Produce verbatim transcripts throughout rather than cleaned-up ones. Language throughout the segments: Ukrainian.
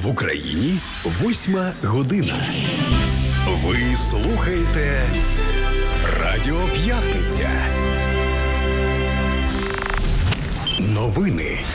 В Україні восьма година. Ви слухаєте Радіо П'ятниця. Новини.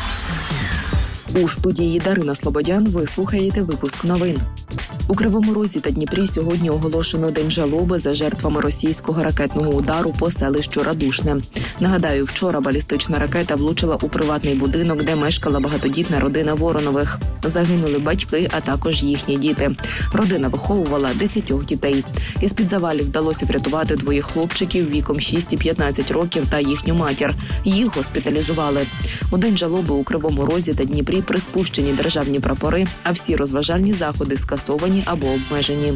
У студії Дарина Слободян ви слухаєте випуск новин. У Кривому Розі та Дніпрі сьогодні оголошено День жалоби за жертвами російського ракетного удару по селищу Радушне. Нагадаю, вчора балістична ракета влучила у приватний будинок, де мешкала багатодітна родина Воронових. Загинули батьки, а також їхні діти. Родина виховувала десятьох дітей. Із-під завалів вдалося врятувати двоє хлопчиків віком шість і п'ятнадцять років та їхню матір. Їх госпіталізували. У День жалоби у Кривому Розі та Дніпрі приспущені державні прапори, а всі розважальні заходи скасовані або обмежені.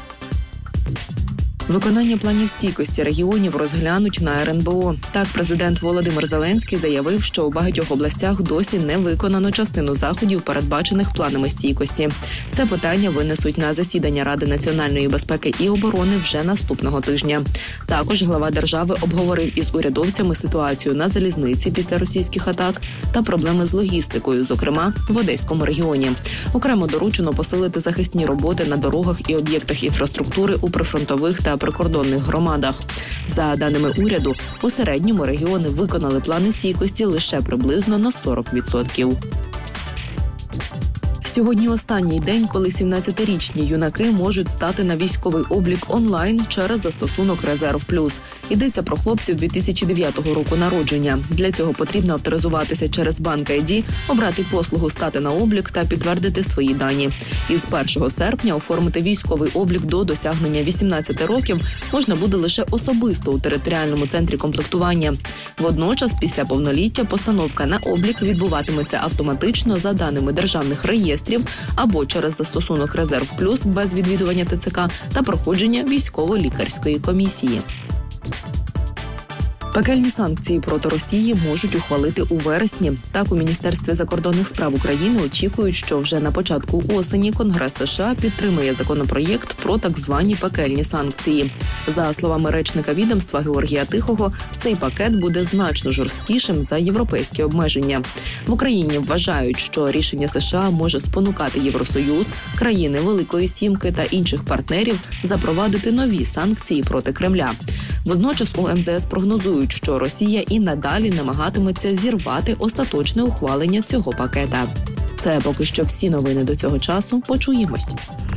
Виконання планів стійкості регіонів розглянуть на ер ен бе о. Так, президент Володимир Зеленський заявив, що у багатьох областях досі не виконано частину заходів, передбачених планами стійкості. Це питання винесуть на засідання Ради національної безпеки і оборони вже наступного тижня. Також глава держави обговорив із урядовцями ситуацію на залізниці після російських атак та проблеми з логістикою, зокрема в Одеському регіоні. Окремо доручено посилити захисні роботи на дорогах і об'єктах інфраструктури у прифронтових та прикордонних громадах. За даними уряду, у середньому регіони виконали плани стійкості лише приблизно на сорок відсотків. Сьогодні останній день, коли сімнадцятирічні юнаки можуть стати на військовий облік онлайн через застосунок «Резерв Плюс». Йдеться про хлопців дві тисячі дев'ятого року народження. Для цього потрібно авторизуватися через банк ай ді, обрати послугу «Стати на облік» та підтвердити свої дані. Із першого серпня оформити військовий облік до досягнення вісімнадцяти років можна буде лише особисто у територіальному центрі комплектування. Водночас, після повноліття, постановка на облік відбуватиметься автоматично за даними державних реєстрів або через застосунок «Резерв Плюс» без відвідування те це ка та проходження військово-лікарської комісії. Пекельні санкції проти Росії можуть ухвалити у вересні. Так, у Міністерстві закордонних справ України очікують, що вже на початку осені Конгрес США підтримає законопроєкт про так звані пекельні санкції. За словами речника відомства Георгія Тихого, цей пакет буде значно жорсткішим за європейські обмеження. В Україні вважають, що рішення США може спонукати Євросоюз, країни Великої Сімки та інших партнерів запровадити нові санкції проти Кремля. Водночас у ем зе ес прогнозують, що Росія і надалі намагатиметься зірвати остаточне ухвалення цього пакета. Це поки що всі новини до цього часу. Почуємось.